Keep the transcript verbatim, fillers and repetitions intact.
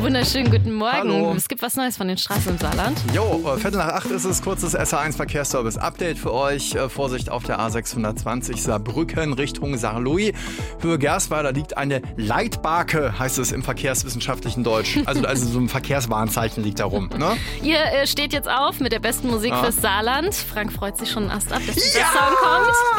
Wunderschönen guten Morgen. Hallo. Es gibt was Neues von den Straßen im Saarland. Jo, äh, Viertel nach acht ist es, kurzes S A eins Verkehrsservice-Update für euch. Äh, Vorsicht auf der A sechshundertzwanzig Saarbrücken Richtung Saarlouis. Höhe Gersweiler liegt eine Leitbarke, heißt es im verkehrswissenschaftlichen Deutsch. Also, also so ein Verkehrswarnzeichen liegt da rum. Ne? Ihr äh, steht jetzt auf mit der besten Musik Ah. fürs Saarland. Frank freut sich schon Ast ab, dass dieser Ja! Song kommt.